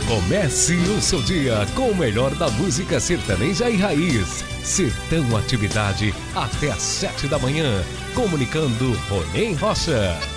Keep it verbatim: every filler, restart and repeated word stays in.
Comece o seu dia com o melhor da música sertaneja e raiz. Sertão Atividade até às sete da manhã. Comunicando Ronem Rocha.